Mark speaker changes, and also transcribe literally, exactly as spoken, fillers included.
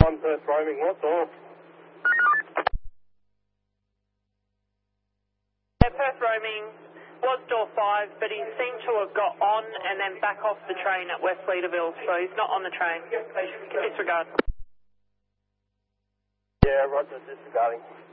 Speaker 1: one Perth roaming, what door?
Speaker 2: Yeah, Perth roaming was door five, but he seemed to have got on and then back off the train at West Leaderville, so he's not on the train. Disregard.
Speaker 1: Yeah, roger, disregarding.